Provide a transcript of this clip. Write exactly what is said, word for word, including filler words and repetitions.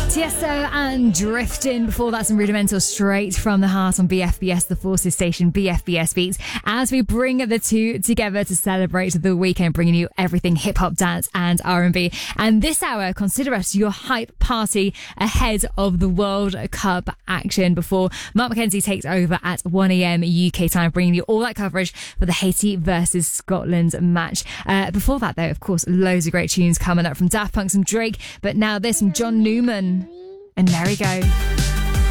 Tiesto and Drifting. Before that, some Rudimental straight from the heart on B F B S, the Forces station, B F B S Beats, as we bring the two together to celebrate the weekend, bringing you everything hip-hop, dance and R and B. And this hour, consider us your hype party ahead of the World Cup action before Mark McKenzie takes over at one a.m. U K time, bringing you all that coverage for the Haiti versus Scotland match. Uh, before that, though, of course, loads of great tunes coming up from Daft Punk, some Drake, but now this from John Newman and Merry Go.